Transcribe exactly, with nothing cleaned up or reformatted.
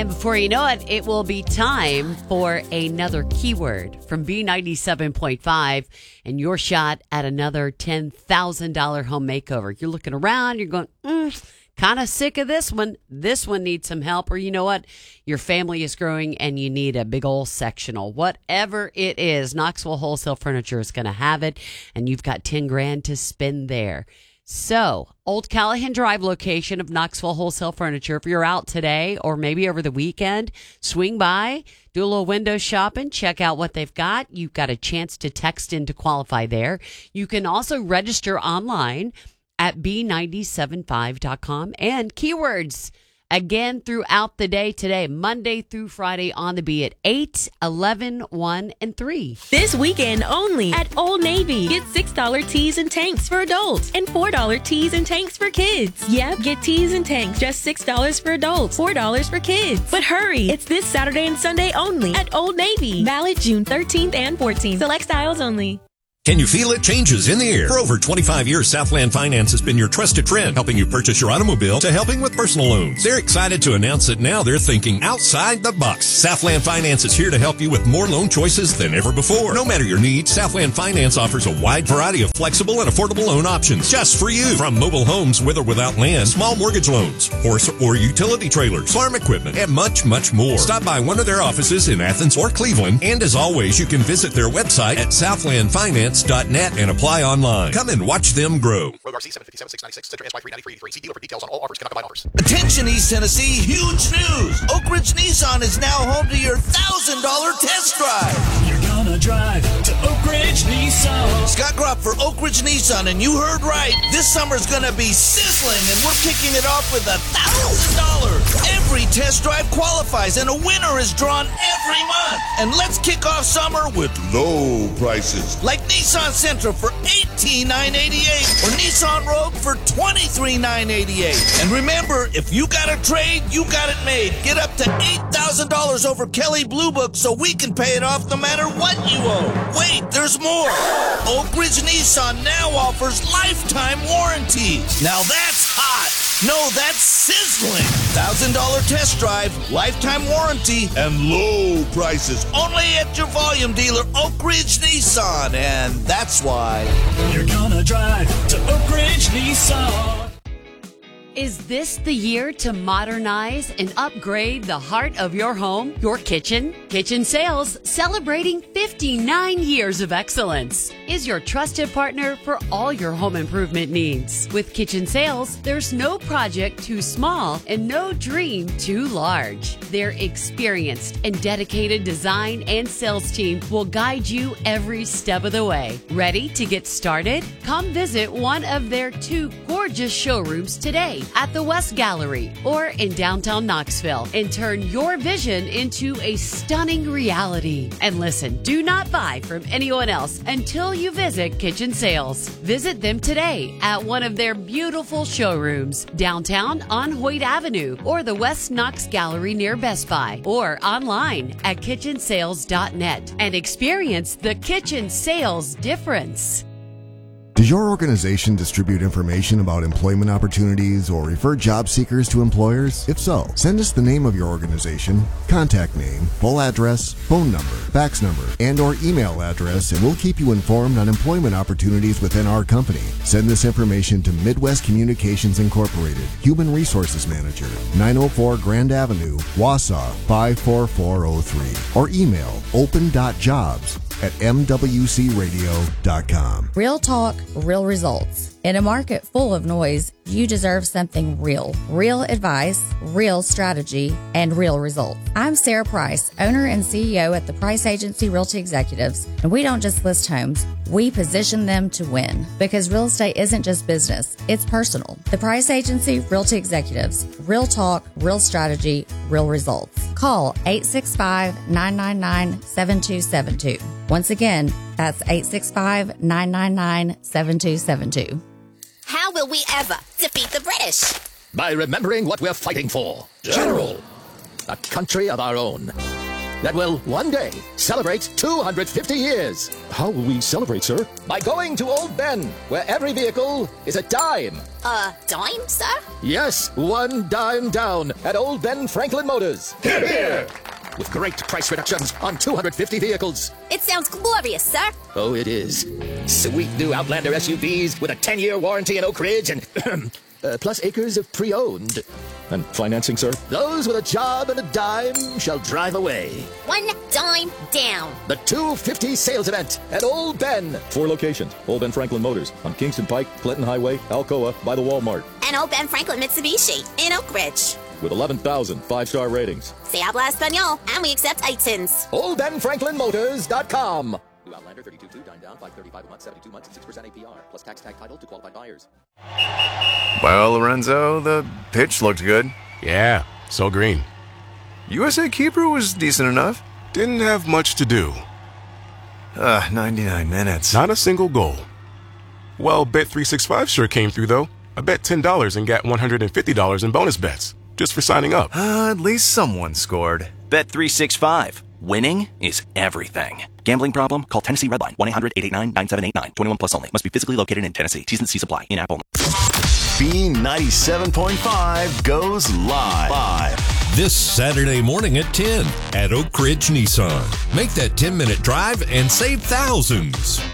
And before you know it, it will be time for another keyword from B ninety-seven point five and your shot at another ten thousand dollars home makeover. You're looking around, you're going, mm, kind of sick of this one. This one needs some help. Or you know what? Your family is growing and you need a big old sectional. Whatever it is, Knoxville Wholesale Furniture is going to have it, and you've got ten grand to spend there. So, Old Callahan Drive location of Knoxville Wholesale Furniture. If you're out today or maybe over the weekend, swing by, do a little window shopping, check out what they've got. You've got a chance to text in to qualify there. You can also register online at b nine seven five dot com, and keywords again throughout the day today, Monday through Friday on the B at eight, eleven, one, and three. This weekend only at Old Navy. Get six dollars tees and tanks for adults and four dollars tees and tanks for kids. Yep, get tees and tanks, just six dollars for adults, four dollars for kids. But hurry, it's this Saturday and Sunday only at Old Navy. Valid June thirteenth and fourteenth. Select styles only. Can you feel it? Changes in the air. For over twenty-five years, Southland Finance has been your trusted friend, helping you purchase your automobile to helping with personal loans. They're excited to announce that now they're thinking outside the box. Southland Finance is here to help you with more loan choices than ever before. No matter your needs, Southland Finance offers a wide variety of flexible and affordable loan options just for you. From mobile homes with or without land, small mortgage loans, horse or utility trailers, farm equipment, and much, much more. Stop by one of their offices in Athens or Cleveland, and as always, you can visit their website at southland finance dot net and apply online. Come and watch them grow. Road R C seven fifty-seven, six ninety-six, Citroen S Y three ninety-three eighty-three. See dealer for details on all offers. Cannot combine offers. Attention East Tennessee, huge news! Oak Ridge Nissan is now home to your one thousand dollars test drive. You're gonna drive to Oak Ridge Nissan. Scott Gropp for Oak Ridge Nissan, and you heard right. This summer's gonna be sizzling, and we're kicking it off with one thousand dollars. Every test drive qualifies, and a winner is drawn every month. And let's kick off summer with low prices, like Nissan Sentra for eighteen thousand nine hundred eighty-eight dollars or Nissan Rogue for twenty-three thousand nine hundred eighty-eight dollars. And remember, if you got a trade, you got it made. Get up to eight thousand dollars over Kelley Blue Book so we can pay it off no matter what you owe. Wait, there's more. Oak Ridge Nissan now offers lifetime warranty. Now that's hot. No, that's sizzling. one thousand dollars test drive, lifetime warranty, and low prices. Only at your volume dealer, Oak Ridge Nissan. And that's why You're gonna drive to Oak Ridge Nissan. Is this the year to modernize and upgrade the heart of your home, your kitchen? Kitchen Sales, celebrating fifty-nine years of excellence, is your trusted partner for all your home improvement needs. With Kitchen Sales, there's no project too small and no dream too large. Their experienced and dedicated design and sales team will guide you every step of the way. Ready to get started? Come visit one of their two gorgeous showrooms today at the West Gallery or in downtown Knoxville and turn your vision into a stunning reality. And listen, do not buy from anyone else until you visit Kitchen Sales. Visit them today at one of their beautiful showrooms downtown on Hoyt Avenue or the West Knox Gallery near Best Buy, or online at kitchen sales dot net and experience the Kitchen Sales difference. Does your organization distribute information about employment opportunities or refer job seekers to employers? If so, send us the name of your organization, contact name, full address, phone number, fax number, and or email address, and we'll keep you informed on employment opportunities within our company. Send this information to Midwest Communications Incorporated, Human Resources Manager, nine oh four Grand Avenue, Wausau five four four oh three, or email open dot jobs at m w c radio dot com. Real talk, real results. In a market full of noise, you deserve something real. Real advice, real strategy, and real results. I'm Sarah Price, owner and C E O at the Price Agency Realty Executives, and we don't just list homes, we position them to win. Because real estate isn't just business, it's personal. The Price Agency Realty Executives. Real talk, real strategy, real results. Call eight six five, nine nine nine, seven two seven two. Once again, that's eight six five, nine nine nine, seven two seven two. How will we ever defeat the British? By remembering what we're fighting for. General. A country of our own. that will one day celebrate two hundred fifty years. How will we celebrate, sir? By going to Old Ben, where every vehicle is a dime. Uh, dime, sir? Yes, one dime down at Old Ben Franklin Motors. Here, here! With great price reductions on two hundred fifty vehicles. It sounds glorious, sir. Oh, it is. Sweet new Outlander S U Vs with a ten-year warranty in Oak Ridge and uh, plus acres of pre-owned. And financing, sir? Those with a job and a dime shall drive away. One dime down. The two fifty sales event at Old Ben. Four locations. Old Ben Franklin Motors on Kingston Pike, Clinton Highway, Alcoa, by the Walmart. And Old Ben Franklin Mitsubishi in Oak Ridge. With eleven thousand five-star ratings. Se habla español, and we accept I T I Ns. Old Ben Franklin Motors dot com. New Outlander thirty-two two, dine down, five thirty-five a month, seventy-two months, and six percent A P R, plus tax tag title to qualified buyers. Well, Lorenzo, the pitch looked good. Yeah, so green. U S A Keeper was decent enough. Didn't have much to do. Uh, ninety-nine minutes. Not a single goal. Well, Bet three sixty-five sure came through, though. I bet ten dollars and got one hundred fifty dollars in bonus bets, just for signing up. Uh, at least someone scored. Bet three sixty-five. Winning is everything. Gambling problem? Call Tennessee Redline. one eight hundred eight eight nine nine seven eight nine. twenty-one plus only. Must be physically located in Tennessee. T's and C's apply. In-app only. B ninety-seven point five goes live. live. This Saturday morning at ten at Oak Ridge Nissan. Make that ten-minute drive and save thousands.